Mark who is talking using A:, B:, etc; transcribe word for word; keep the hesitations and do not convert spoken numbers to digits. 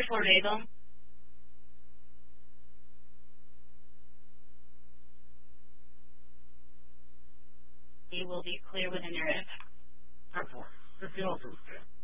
A: tornado. You will be clear within your impact.
B: ten four. fifteen oh two.